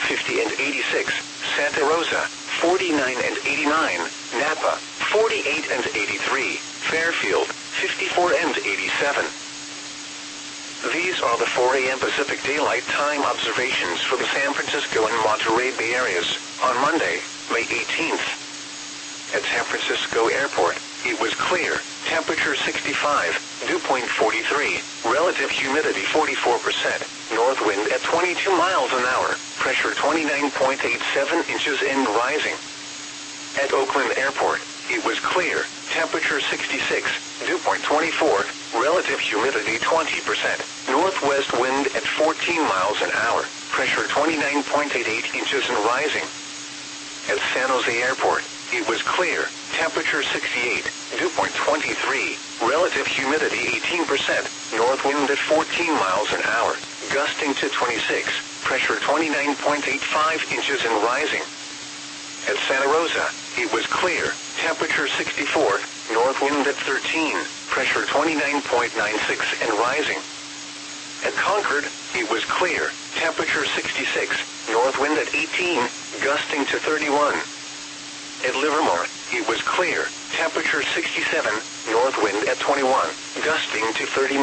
50 and 86, Santa Rosa, 49 and 89, Napa, 48 and 83, Fairfield, 54 and 87. These are the 4 a.m. Pacific Daylight Time observations for the San Francisco and Monterey Bay areas on Monday, May 18th. At San Francisco Airport, it was clear, temperature 65, dew point 43, relative humidity 44%, north wind at 22 miles an hour, pressure 29.87 inches and rising. At Oakland Airport, it was clear, temperature 66, dew point 24, relative humidity 20%, northwest wind at 14 miles an hour, pressure 29.88 inches and rising. At San Jose Airport, it was clear, temperature 68, dew point 23, relative humidity 18%, north wind at 14 miles an hour, gusting to 26, pressure 29.85 inches and rising. At Santa Rosa, it was clear, temperature 64, north wind at 13, pressure 29.96 and rising. At Concord, it was clear, temperature 66, north wind at 18, gusting to 31. At Livermore, it was clear, temperature 67, north wind at 21, gusting to 39.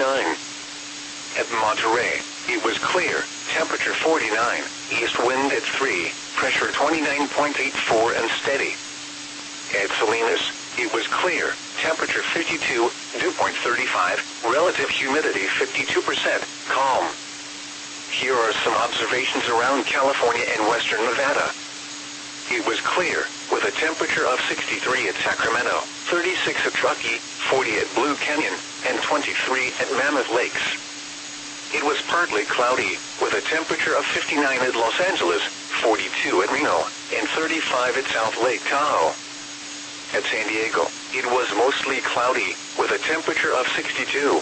At Monterey, it was clear, temperature 49, east wind at 3, pressure 29.84 and steady. At Salinas, it was clear, temperature 52, dew point 35, relative humidity 52%, calm. Here are some observations around California and western Nevada. It was clear, with a temperature of 63 at Sacramento, 36 at Truckee, 40 at Blue Canyon, and 23 at Mammoth Lakes. It was partly cloudy, with a temperature of 59 at Los Angeles, 42 at Reno, and 35 at South Lake Tahoe. At San Diego, it was mostly cloudy, with a temperature of 62.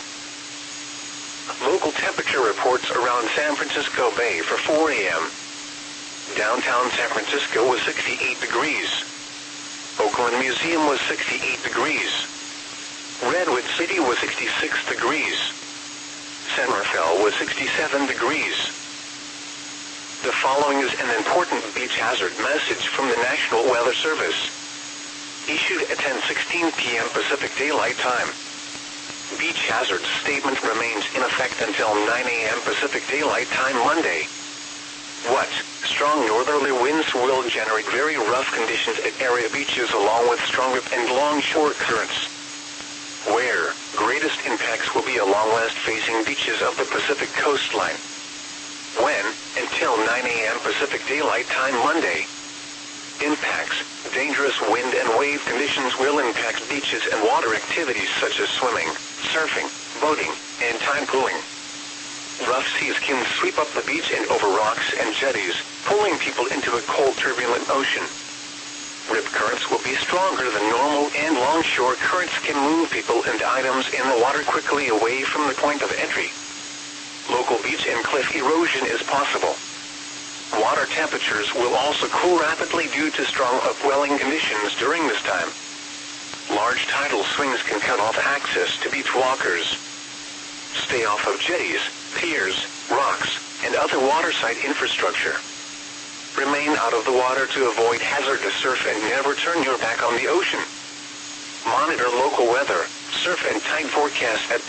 Local temperature reports around San Francisco Bay for 4 a.m. Downtown San Francisco was 68 degrees. Oakland Museum was 68 degrees. Redwood City was 66 degrees. San Rafael was 67 degrees. The following is an important beach hazard message from the National Weather Service. Issued at 10:16 p.m. Pacific Daylight Time. Beach hazard statement remains in effect until 9 a.m. Pacific Daylight Time Monday. What? Strong northerly winds will generate very rough conditions at area beaches along with strong rip and longshore currents. Where? Greatest impacts will be along west-facing beaches of the Pacific coastline. When? Until 9 a.m. Pacific Daylight Time Monday. Impacts. Dangerous wind and wave conditions will impact beaches and water activities such as swimming, surfing, boating, and tide pooling. Rough seas can sweep up the beach and over rocks and jetties, pulling people into a cold, turbulent ocean. Rip currents will be stronger than normal, and longshore currents can move people and items in the water quickly away from the point of entry. Local beach and cliff erosion is possible. Water temperatures will also cool rapidly due to strong upwelling conditions during this time. Large tidal swings can cut off access to beach walkers. Stay off of jetties, piers, rocks, and other waterside infrastructure. Remain out of the water to avoid hazardous surf and never turn your back on the ocean. Monitor local weather, surf and tide forecasts at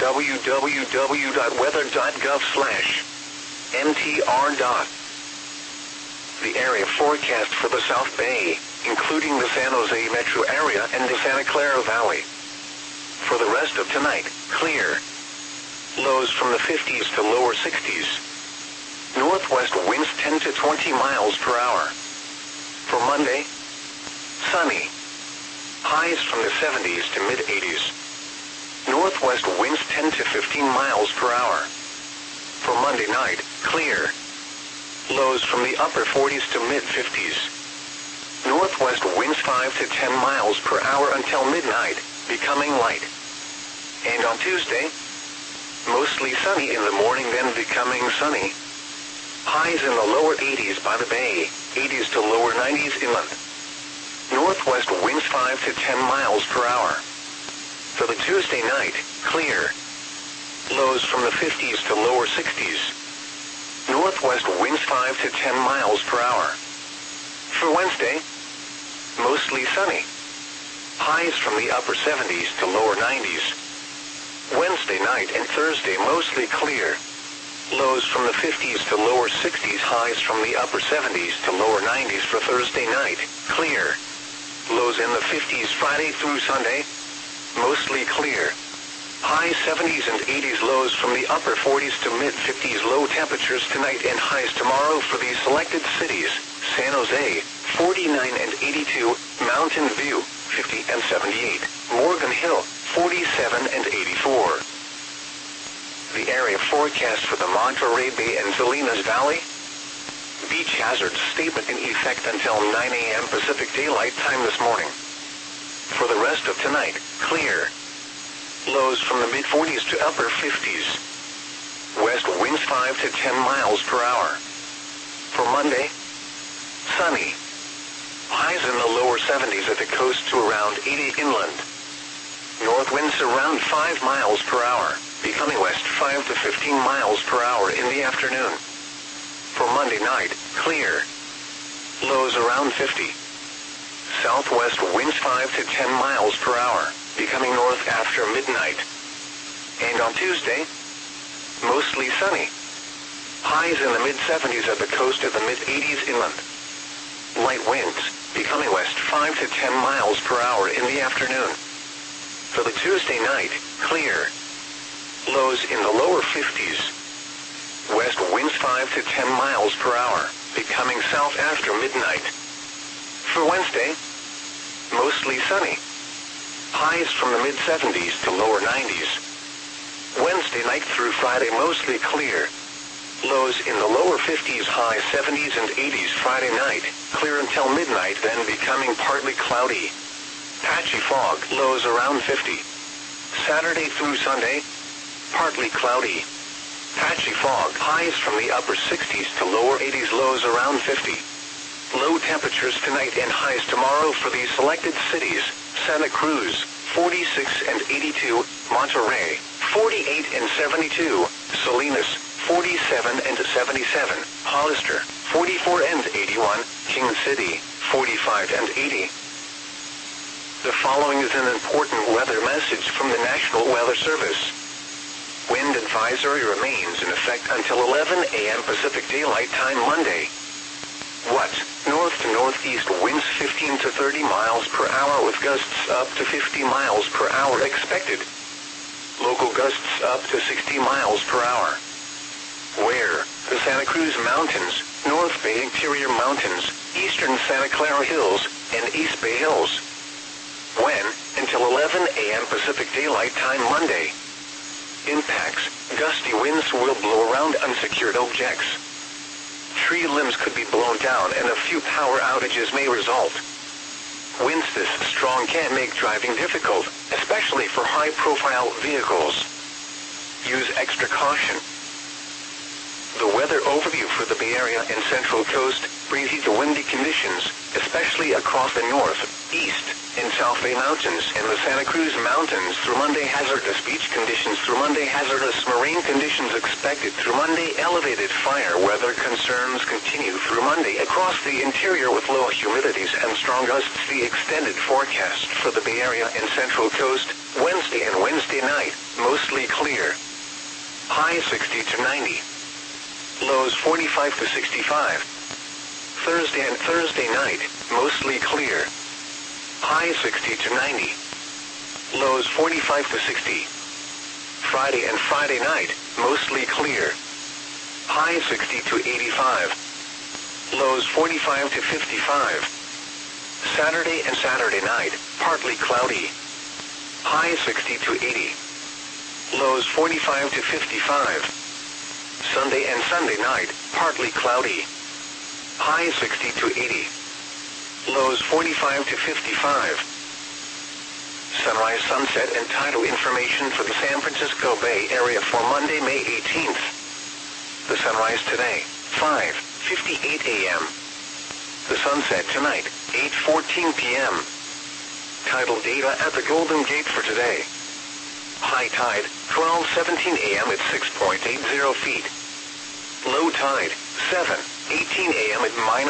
www.weather.gov/mtr. The area forecast for the South Bay, including the San Jose metro area and the Santa Clara Valley. For the rest of tonight, clear. Lows from the 50s to lower 60s. Northwest winds 10 to 20 miles per hour. For Monday, sunny. Highs from the 70s to mid-80s. Northwest winds 10 to 15 miles per hour. For Monday night, clear. Lows from the upper 40s to mid-50s. Northwest winds 5 to 10 miles per hour until midnight, becoming light. And on Tuesday, mostly sunny in the morning, then becoming sunny. Highs in the lower 80s by the bay, 80s to lower 90s inland. Northwest winds 5 to 10 miles per hour. For the Tuesday night, clear. Lows from the 50s to lower 60s. Northwest winds 5 to 10 miles per hour. For Wednesday, mostly sunny. Highs from the upper 70s to lower 90s. Wednesday night and Thursday mostly clear. Lows from the 50s to lower 60s, highs from the upper 70s to lower 90s for Thursday night, clear. Lows in the 50s Friday through Sunday, mostly clear. High 70s and 80s, lows from the upper 40s to mid 50s, low temperatures tonight and highs tomorrow for these selected cities: San Jose, 49 and 82, Mountain View, 50 and 78, Morgan Hill, 47 and 84. The area forecast for the Monterey Bay and Salinas Valley. Beach hazard statement in effect until 9 a.m. Pacific Daylight Time this morning. For the rest of tonight, clear. Lows from the mid-40s to upper 50s. West winds 5 to 10 miles per hour. For Monday, sunny. Highs in the lower 70s at the coast to around 80 inland. North winds around 5 miles per hour, becoming west 5 to 15 miles per hour in the afternoon. For Monday night, clear. Lows around 50. Southwest winds 5 to 10 miles per hour, becoming north after midnight. And on Tuesday, mostly sunny. Highs in the mid-70s at the coast to the mid-80s inland. Light winds, becoming west 5 to 10 miles per hour in the afternoon. For the Tuesday night, clear. Lows in the lower 50s. West winds 5 to 10 miles per hour, becoming south after midnight. For Wednesday, mostly sunny. Highs from the mid-70s to lower 90s. Wednesday night through Friday mostly clear. Lows in the lower 50s, high 70s and 80s Friday night, clear until midnight, then becoming partly cloudy. Patchy fog, lows around 50. Saturday through Sunday, partly cloudy. Patchy fog, highs from the upper 60s to lower 80s, lows around 50. Low temperatures tonight and highs tomorrow for these selected cities: Santa Cruz, 46 and 82, Monterey, 48 and 72, Salinas, 47 and 77, Hollister, 44 and 81, King City, 45 and 80. The following is an important weather message from the National Weather Service. Wind advisory remains in effect until 11 a.m. Pacific Daylight Time Monday. What? North to northeast winds 15 to 30 miles per hour with gusts up to 50 miles per hour expected. Local gusts up to 60 miles per hour. Where? The Santa Cruz Mountains, North Bay Interior Mountains, Eastern Santa Clara Hills, and East Bay Hills. When? Until 11 a.m. Pacific Daylight Time Monday. Impacts: gusty winds will blow around unsecured objects. Tree limbs could be blown down and a few power outages may result. Winds this strong can make driving difficult, especially for high-profile vehicles. Use extra caution. The weather overview for the Bay Area and Central Coast: breezy to windy conditions, especially across the north, east, and South Bay Mountains and the Santa Cruz Mountains through Monday. Hazardous beach conditions through Monday. Hazardous marine conditions expected through Monday. Elevated fire weather concerns continue through Monday across the interior with low humidities and strong gusts. The extended forecast for the Bay Area and Central Coast: Wednesday and Wednesday night, mostly clear. High 60 to 90. Lows 45 to 65. Thursday and Thursday night, mostly clear. High 60 to 90. Lows 45 to 60. Friday and Friday night, mostly clear. High 60 to 85. Lows 45 to 55. Saturday and Saturday night, partly cloudy. High 60 to 80. Lows 45 to 55. Sunday and Sunday night, partly cloudy. High 60 to 80. Lows 45 to 55. Sunrise, sunset, and tidal information for the San Francisco Bay Area for Monday, May 18th. The sunrise today, 5:58 a.m. The sunset tonight, 8:14 p.m. Tidal data at the Golden Gate for today. High tide, 12:17 a.m. at 6.80 feet. Low tide, 7:18 a.m. at minus